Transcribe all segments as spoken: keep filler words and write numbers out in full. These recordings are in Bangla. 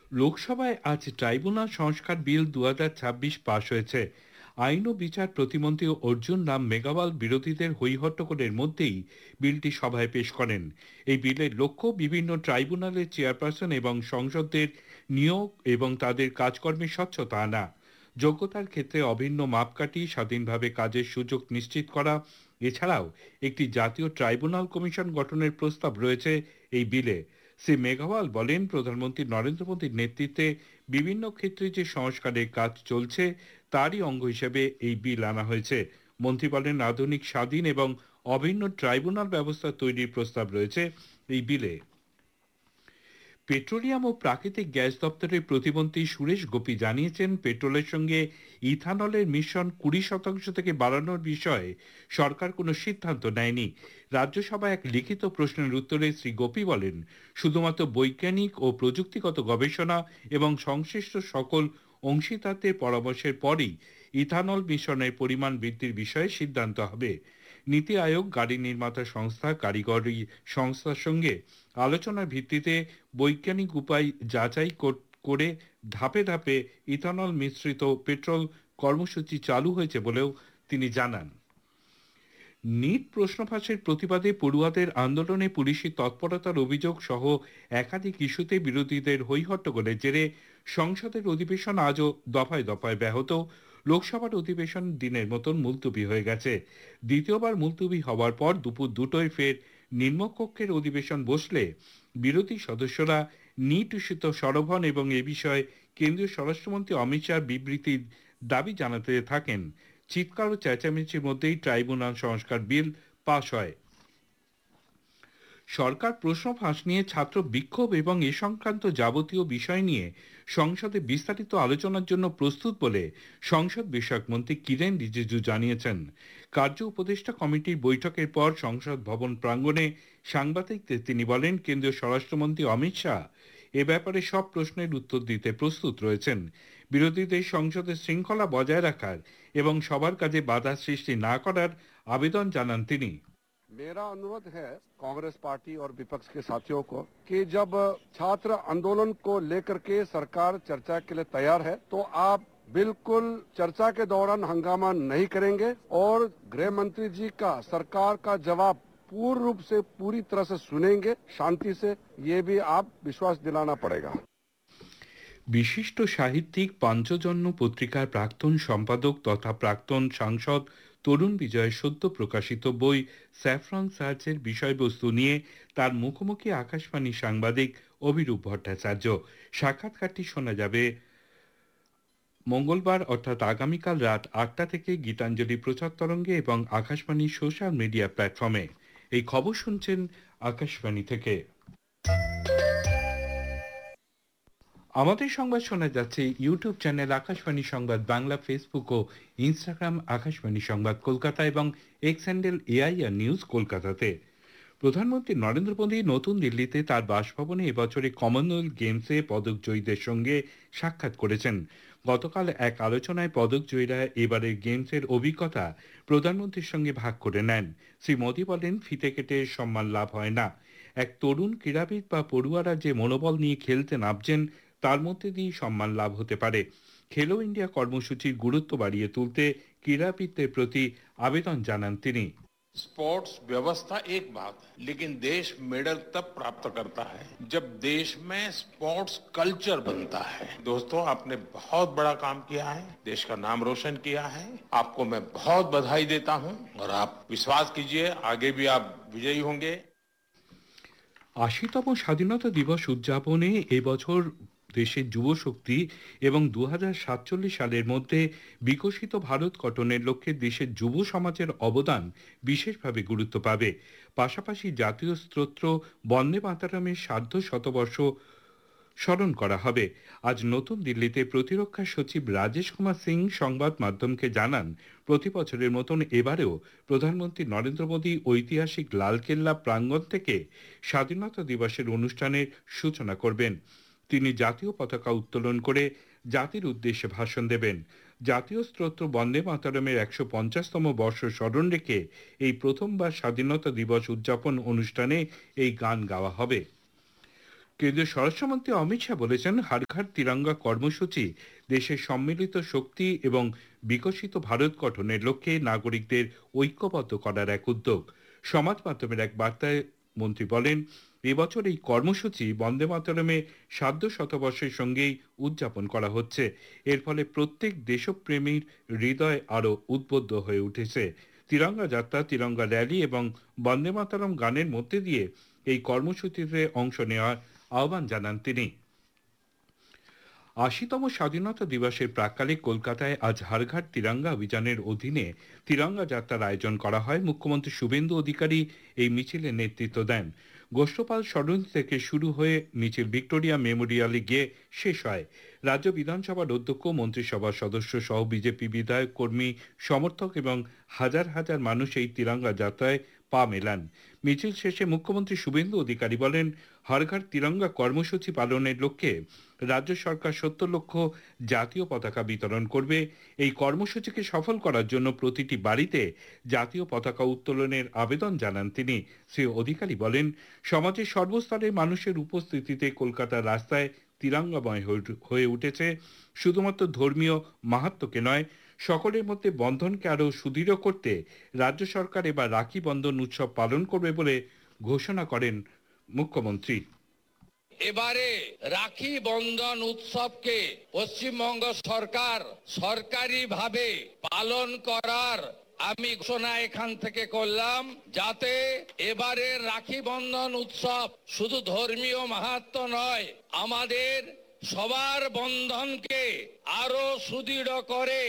লোকসভায় আজ ট্রাইব্যুনাল সংস্কার বিল দু হাজার ছাব্বিশ পাশ হয়েছে। আইন ও বিচার প্রতিমন্ত্রী অর্জুন রাম মেঘওয়াল বিরোধীদের হৈহট্টগোলের মধ্যেই বিলটি সভায় পেশ করেন। এই বিলের লক্ষ্য বিভিন্ন ট্রাইব্যুনালের চেয়ারপারসন এবং সংসদদের নিয়োগ এবং তাদের কাজকর্মে স্বচ্ছতা আনা, যোগ্যতার ক্ষেত্রে অভিন্ন মাপকাঠি, স্বাধীনভাবে কাজের সুযোগ নিশ্চিত করা। এছাড়াও একটি জাতীয় ট্রাইব্যুনাল কমিশন গঠনের প্রস্তাব রয়েছে এই বিলে। শ্রী মেঘওয়াল বলেন, প্রধানমন্ত্রী নরেন্দ্র মোদীর নেতৃত্বে বিভিন্ন ক্ষেত্রে যে সংস্কারের কাজ চলছে তারই অঙ্গ হিসেবে এই বিল আনা হয়েছে। মন্ত্রী বলেন, আধুনিক, স্বাধীন এবং অভিন্ন ট্রাইব্যুনাল ব্যবস্থা তৈরির প্রস্তাব রয়েছে এই বিলে। পেট্রোলিয়াম ও প্রাকৃতিক গ্যাস দপ্তরের প্রতিমন্ত্রী সুরেশ গোপী জানিয়েছেন, পেট্রোলের সঙ্গে ইথানলের মিশ্রণ কুড়ি শতাংশ থেকে বাড়ানোর বিষয়ে সরকার কোনো সিদ্ধান্ত নেয়নি। রাজ্যসভায় এক লিখিত প্রশ্নের উত্তরে শ্রী গোপী বলেন, শুধুমাত্র বৈজ্ঞানিক ও প্রযুক্তিগত গবেষণা এবং সংশ্লিষ্ট সকল অংশীদারদের পরামর্শের পরই ইথানল মিশ্রণের পরিমাণ বৃদ্ধির বিষয়ে সিদ্ধান্ত হবে। নীতি আয়োগ, গাড়ি নির্মাতা সংস্থা, কারিগরি সংস্থার সঙ্গে আলোচনার ভিত্তিতে বৈজ্ঞানিক উপায় যাচাই করে ধাপে ধাপে ইথানল মিশ্রিত পেট্রোল কর্মসূচি চালু হয়েছে বলেও তিনি জানান। নিট প্রশ্ন ফাঁসের প্রতিবাদে পড়ুয়াদের আন্দোলনে পুলিশি তৎপরতার অভিযোগ সহ একাধিক ইস্যুতে বিরোধীদের হৈহট্টগোলের জেরে সংসদের অধিবেশন আজও দফায় দফায় ব্যাহত। লোকসভার অধিবেশন দিনের মতন মুলতুবি হয়ে গেছে। দ্বিতীয়বার মুলতুবি হওয়ার পর দুপুর দুটোয় ফের নিম্নকক্ষের অধিবেশন বসলে বিরোধী সদস্যরা নিট ইস্যুত সরব হন এবং এ বিষয়ে কেন্দ্রীয় স্বরাষ্ট্রমন্ত্রী অমিত শাহ বিবৃতির দাবি জানাতে থাকেন। চিৎকার ও চেঁচামেচির মধ্যেই ট্রাইব্যুনাল সংস্কার বিল পাশ হয়। সরকার প্রশ্ন ফাঁস নিয়ে ছাত্র বিক্ষোভ এবং এ সংক্রান্ত যাবতীয় বিষয় নিয়ে সংসদে বিস্তারিত আলোচনার জন্য প্রস্তুত বলে সংসদ বিষয়ক মন্ত্রী কিরেন রিজিজু জানিয়েছেন। কার্য উপদেষ্টা কমিটির বৈঠকের পর সংসদ ভবন প্রাঙ্গণে সাংবাদিকদের তিনি বলেন, কেন্দ্রীয় স্বরাষ্ট্রমন্ত্রী অমিত শাহ এ ব্যাপারে সব প্রশ্নের উত্তর দিতে প্রস্তুত রয়েছেন। বিরোধীদের সংসদে শৃঙ্খলা বজায় রাখার এবং সবার কাজে বাধা সৃষ্টি না করার আবেদন জানান তিনি। मेरा अनुरोध है कांग्रेस पार्टी और विपक्ष के साथियों को कि जब छात्र आंदोलन को लेकर के सरकार चर्चा के लिए तैयार है तो आप बिल्कुल चर्चा के दौरान हंगामा नहीं करेंगे और गृह मंत्री जी का सरकार का जवाब पूर्ण रूप से पूरी तरह से सुनेंगे शांति से, ये भी आप विश्वास दिलाना पड़ेगा। বিশিষ্ট সাহিত্যিক, পাঞ্চজন্য পত্রিকার প্রাক্তন সম্পাদক তথা প্রাক্তন সাংসদ তরুণ বিজয়ের সদ্য প্রকাশিত বই স্যাফরন সার্চের বিষয়বস্তু নিয়ে তার মুখোমুখি আকাশবাণী সাংবাদিক অভিরূপ ভট্টাচার্য। সাক্ষাৎকারটি শোনা যাবে মঙ্গলবার অর্থাৎ আগামীকাল রাত আটটা থেকে গীতাঞ্জলি প্রচার তরঙ্গে এবং আকাশবাণীর সোশ্যাল মিডিয়া প্ল্যাটফর্মে। এই খবর শুনছেন আকাশবাণী থেকে। আমাদের সংবাদ শোনা যাচ্ছে ইউটিউব চ্যানেল আকাশবাণী সংবাদ বাংলা, ফেসবুক ও ইনস্টাগ্রাম আকাশবাণী সংবাদ কলকাতা এবং এক্স হ্যান্ডেল এআইআর নিউজ কলকাতাতে। প্রধানমন্ত্রী নরেন্দ্র মোদী নতুন দিল্লিতে তার বাসভবনে এবছরে কমনওয়েলথ গেমসে পদক জয়ীদের সঙ্গে সাক্ষাৎ করেছেন। গতকাল এক আলোচনায় পদক জয়ীরা এবারের গেমসের অভিজ্ঞতা প্রধানমন্ত্রীর সঙ্গে ভাগ করে নেন। শ্রী মোদী বলেন, ফিতে কেটে সম্মান লাভ হয় না। এক তরুণ ক্রীড়াবিদ বা পড়ুয়ারা যে মনোবল নিয়ে খেলতে নামছেন তার মধ্যে দিয়ে সম্মান লাভ হতে পারে। খেলো ইন্ডিয়া কর্মসূচির গুরুত্ব বাড়িয়ে তুলতে ক্রীড়াবিদদের প্রতি আবেদন জানান তিনি। स्पोर्ट्स व्यवस्था एक बात है, लेकिन देश मेडल तब प्राप्त करता है जब देश में स्पोर्ट्स कल्चर बनता है। दोस्तों, आपने बहुत बड़ा काम किया है, देश का नाम रोशन किया है। आपको मैं बहुत बधाई देता हूं और आप विश्वास कीजिए आगे भी आप विजयी होंगे। আশিতম স্বাধীনতা দিবস উদযাপনে এবছর দেশের যুব শক্তি এবং দু হাজার সাতচল্লিশ সালের মধ্যে বিকশিত ভারত গঠনের লক্ষ্যে দেশের যুব সমাজের অবদান বিশেষভাবে গুরুত্ব পাবে। পাশাপাশি জাতীয় স্তোত্র বন্দে মাতরমের সার্ধ শতবর্ষ স্মরণ করা হবে। আজ নতুন দিল্লিতে প্রতিরক্ষা সচিব রাজেশ কুমার সিং সংবাদ মাধ্যমকে জানান, প্রতি বছরের মতন এবারেও প্রধানমন্ত্রী নরেন্দ্র মোদী ঐতিহাসিক লালকেল্লা প্রাঙ্গণ থেকে স্বাধীনতা দিবসের অনুষ্ঠানের সূচনা করবেন। তিনি জাতীয় পতাকা উত্তোলন করে জাতির উদ্দেশ্যে ভাষণ দেবেন। জাতীয় স্তোত্র বন্দে মাতরমের একশো পঞ্চাশতম বর্ষ স্মরণ রেখে এই প্রথমবার স্বাধীনতা দিবস উদযাপন অনুষ্ঠানে এই গান গাওয়া হবে। কেন্দ্রীয় স্বরাষ্ট্রমন্ত্রী অমিত শাহ বলেছেন, হর ঘর তিরঙ্গা কর্মসূচি দেশের সম্মিলিত শক্তি এবং বিকশিত ভারত গঠনের লক্ষ্যে নাগরিকদের ঐক্যবদ্ধ করার এক উদ্যোগ। সমাজ মাধ্যমের এক বার্তায় মন্ত্রী বলেন, এবছর এই কর্মসূচি বন্দে মাতরমে সার্ধ শতবর্ষের সঙ্গেই উদযাপন করা হচ্ছে। এর ফলে প্রত্যেক দেশপ্রেমীর হৃদয় আরো উদ্বুদ্ধ হয়ে উঠেছে। তিরঙ্গা যাত্রা, তিরঙ্গা র্যালি এবং বন্দে মাতরম গানের মধ্যে দিয়ে এই কর্মসূচিতে অংশ নেওয়ার আহ্বান জানান তিনি। আশিতম স্বাধীনতা দিবসের প্রাক্কালে কলকাতায় আজ হর ঘর তিরঙ্গা অভিযানের অধীনে তিরঙ্গা যাত্রার আয়োজন করা হয়। মুখ্যমন্ত্রী শুভেন্দু অধিকারী এই মিছিলের নেতৃত্ব দেন। গোষ্ঠপাল সরণ থেকে শুরু হয়ে মিছিল ভিক্টোরিয়া মেমোরিয়ালে গিয়ে শেষ হয়। রাজ্য বিধানসভার অধ্যক্ষ, মন্ত্রিসভার সদস্য সহ বিজেপি বিধায়ক, কর্মী, সমর্থক এবং হাজার হাজার মানুষ এই তিরঙ্গা যাত্রায় পা মেলান। মিছিল শেষে মুখ্যমন্ত্রী শুভেন্দু অধিকারী বলেন, হর ঘর তিরঙ্গা কর্মসূচি পালনের লক্ষ্যে রাজ্য সরকার সত্তর লক্ষ জাতীয় পতাকা বিতরণ করবে। এই কর্মসূচিকে সফল করার জন্য প্রতিটি বাড়িতে জাতীয় পতাকা উত্তোলনের আবেদন জানান তিনি। শ্রী অধিকারী বলেন, সমাজের সর্বস্তরের মানুষের উপস্থিতিতে কলকাতার রাস্তায় তিরঙ্গাময় হয়ে উঠেছে। শুধুমাত্র ধর্মীয় মাহাত্ম্যকে নয়, সকলের মধ্যে বন্ধনকে আরো সুদৃঢ় করতে রাজ্য সরকার এবার রাখি বন্ধন উৎসব পালন করবে বলে ঘোষণা করেন মুখ্যমন্ত্রী। এবারে রাখি বন্ধন উৎসবকে পশ্চিমবঙ্গ সরকার সরকারি ভাবে পালন করার আমি ঘোষণা এখান থেকে করলাম, যাতে এবারে রাখি বন্ধন উৎসব শুধু ধর্মীয় মাহাত্ম্য নয়, আমাদের সবার বন্ধনকে আরো সুদৃঢ় করে।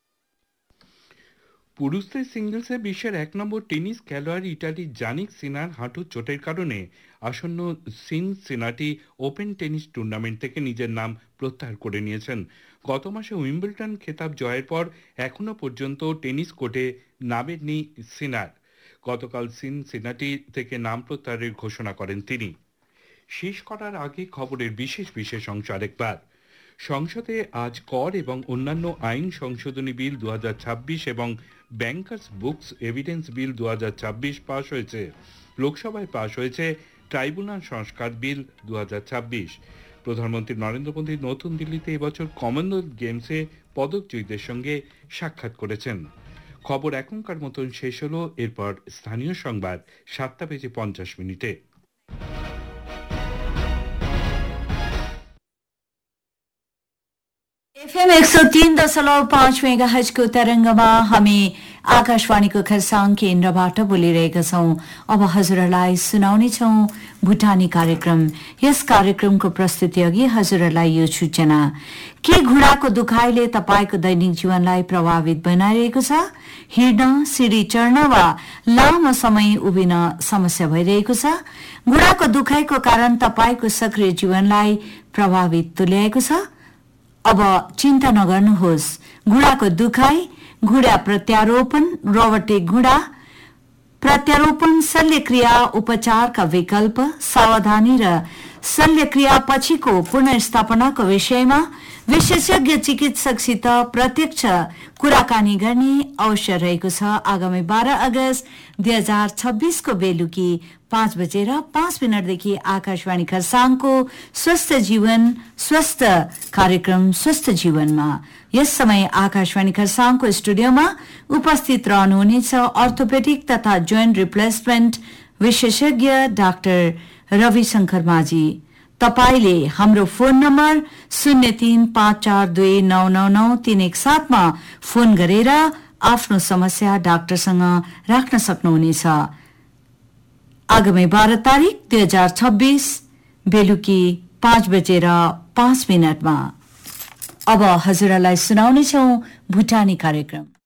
পুরুষদের সিঙ্গলসে বিশ্বের এক নম্বর টেনিস খেলোয়াড় ইটালির জানিক সিনার হাঁটুর চোটের কারণে আসন্ন সিনসিনাটি ওপেন টেনিস টুর্নামেন্ট থেকে নিজের নাম প্রত্যাহার করে নিয়েছেন। গত মাসে উইম্বলটন খেতাব জয়ের পর এখনো পর্যন্ত টেনিস কোর্টে নামেননি সিনার। গতকাল সিনসিনাটি থেকে নাম প্রত্যাহারের ঘোষণা করেন তিনি। শেষ করার আগে খবরের বিশেষ বিশেষ অংশ আরেকবার। সংসদে আজ কর এবং অন্যান্য আইন সংশোধনী বিল দু হাজার ছাব্বিশ এবং ব্যাংকার্স বুকস এভিডেন্স বিল দু হাজার ছাব্বিশ পাশ হয়েছে। লোকসভায় পাশ হয়েছে ট্রাইব্যুনাল সংস্কার বিল দু হাজার ছাব্বিশ। প্রধানমন্ত্রী নরেন্দ্র মোদী নতুন দিল্লিতে এবছর কমনওয়েলথ গেমসে পদক জয়ীদের সঙ্গে সাক্ষাৎ করেছেন। খবর এখনকার মতন শেষ হলো। এরপর স্থানীয় সংবাদ সাতটা বেজে পঞ্চাশ মিনিটে। एफएम एक सौ तीन दशमलव पाँच मेगाहर्ज को तरंगमा हामी आकाशवाणीको खरसाङ केन्द्रबाट बोलिरहेका छौं। अब हजुरलाई सुनाउने छौं भुटानी कार्यक्रम। यस कार्यक्रमको प्रस्तुति अघि हजुरलाई यो सूचना। के घुँडाको दुखाइले तपाईको दैनिक जीवनलाई प्रभावित बनाइरहेको छ? हिँड्न, सिडी चढ्न वा लामो समय उभिन समस्या भइरहेको छ? घुँडाको दुखाइको कारण तपाईको सक्रिय जीवनलाई प्रभावित तुल्याएको छ? अब चिन्ता नगर्नुहोस्। घुँडाको दुखाइ, घुँडा प्रत्यारोपण, रोबोटिक घुँडा प्रत्यारोपण, शल्यक्रिया उपचारका विकल्प, सावधानी र शल्यक्रिया पछिको पुनर्स्थापनाको विषयमा विशेषज्ञ चिकित्सकसित प्रत्यक्ष कुराकानी गर्ने अवसर रहेको छ। आगामी बाह्र अगस्त दुई हजार छब्बीसको बेलुकी पाँच बजेर पाँच मिनटदेखि आकाशवाणी खरसाङको स्वस्थ जीवन स्वस्थ कार्यक्रम स्वस्थ जीवनमा यस समय आकाशवाणी खरसाङको स्टुडियोमा उपस्थित रहनुहुनेछ अर्थोपेडिक तथा जोइन्ट रिप्लेसमेन्ट विशेषज्ञ डाक्टर रविशंकर माझी। तपाईले हाम्रो फोन नम्बर शून्य तीन पाँच चार दुई नौ नौ नौ तीन एक सातमा फोन गरेर आफ्नो समस्या डाक्टरसँग राख्न सक्नुहुनेछ। आगामी बाह्र तारिक दुई हजार छब्बीस बेलुकी पाँच बजेर पाँच मिनटमा। अब हजुरलाई सुनाउनेछौं भुटानी कार्यक्रम।